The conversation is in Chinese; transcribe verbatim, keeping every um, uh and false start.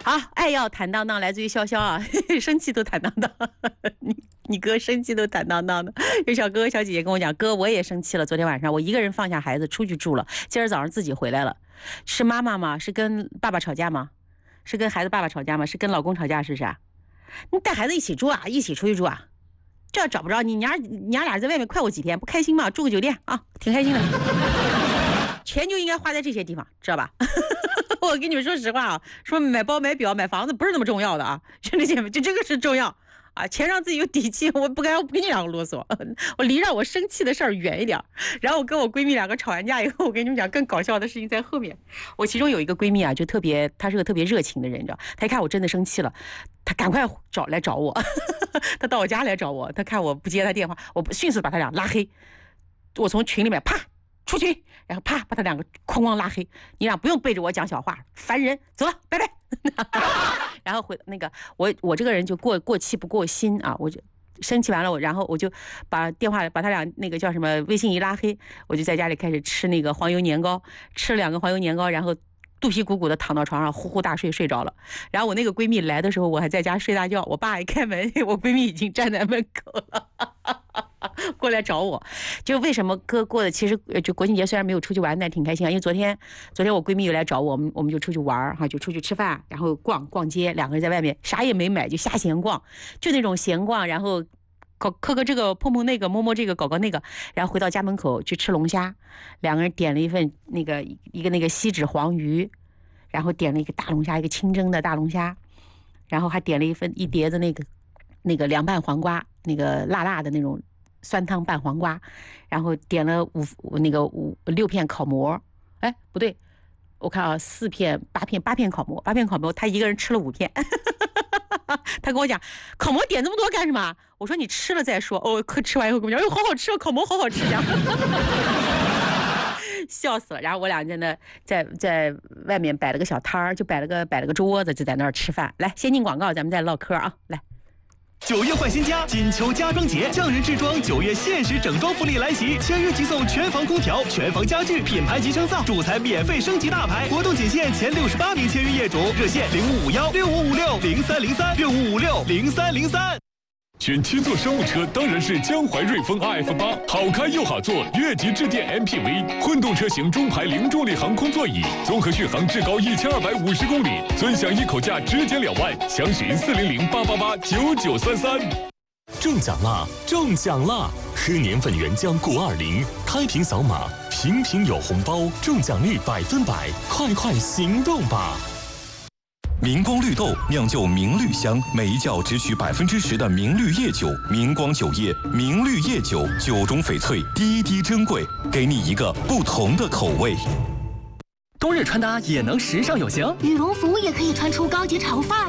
啊，爱要坦荡荡，来自于潇潇啊，生气都坦荡荡。你你哥生气都坦荡荡的。有小哥哥小姐姐跟我讲，哥我也生气了，昨天晚上我一个人放下孩子出去住了，今儿早上自己回来了。是妈妈吗？是跟爸爸吵架吗？是跟孩子爸爸吵架吗？是跟老公吵架是啥？你带孩子一起住啊，一起出去住啊？这找不着你娘，娘俩在外面快活几天不开心吗？住个酒店啊，挺开心的。钱就应该花在这些地方，知道吧？我跟你们说实话啊，说买包买表买房子不是那么重要的啊，兄弟姐妹，就这个是重要啊，钱让自己有底气。我不该我不跟你两个啰嗦，我离让我生气的事儿远一点。然后我跟我闺蜜两个吵完架以后，我跟你们讲更搞笑的事情在后面。我其中有一个闺蜜啊，就特别，她是个特别热情的人，你知道，她一看我真的生气了，她赶快找来找我，她到我家来找我，她看我不接她电话，我迅速把她俩拉黑，我从群里面啪出群，然后啪把他两个哐哐拉黑，你俩不用背着我讲小话，烦人，走了，拜拜。然后回那个我我这个人就过过气不过心啊，我就生气完了，我然后我就把电话把他俩那个叫什么微信一拉黑，我就在家里开始吃那个黄油年糕，吃了两个黄油年糕，然后肚皮鼓鼓的躺到床上呼呼大睡睡着了。然后我那个闺蜜来的时候，我还在家睡大觉，我爸一开门，我闺蜜已经站在门口了。过来找我，就为什么哥过的其实就国庆节虽然没有出去玩，但挺开心啊。因为昨天昨天我闺蜜又来找我，我们我们就出去玩哈，就出去吃饭，然后逛逛街，两个人在外面啥也没买，就瞎闲逛，就那种闲逛，然后搞磕磕这个碰碰那个，摸摸这个搞搞那个，然后回到家门口去吃龙虾，两个人点了一份那个一个那个锡纸黄鱼，然后点了一个大龙虾，一个清蒸的大龙虾，然后还点了一份一碟子那个那个凉拌黄瓜，那个辣辣的那种。酸汤拌黄瓜，然后点了五那个五六片烤馍，哎不对，我看啊四片八片八片烤馍，八片烤馍他一个人吃了五片。他跟我讲烤馍点这么多干什么？我说你吃了再说。哦，可吃完以后跟我讲，哎好好吃，烤馍好好吃呀。笑死了。然后我俩在那在在外面摆了个小摊儿，就摆了个摆了个桌子，就在那儿吃饭。来，先进广告，咱们再唠嗑啊，来。 九月换新家，金秋家装节，匠人制装九月限时整装福利来袭，签约即送全房空调、全房家具、品牌级升噪，主材免费升级大牌，活动仅限前六十八名签约业主，热线零五五幺六五五六零三零三六五五六零三零三。 选七座商务车当然是江淮瑞风 R F 八，好开又好坐，越级致电 M P V， 混动车型中排零重力航空座椅，综合续航至高一千二百五十公里，尊享一口价直减两万，详询四零零八八八九九三三。 中奖啦！中奖啦！喝年份原浆谷二零，开瓶扫码，瓶瓶有红包，中奖率百分百，快快行动吧！ 明光绿豆酿就明绿香，每一窖只取百分之十的明绿叶酒。明光酒业明绿叶酒，酒中翡翠，滴滴珍贵，给你一个不同的口味。 冬日穿搭也能时尚有型， 羽绒服也可以穿出高级潮范儿。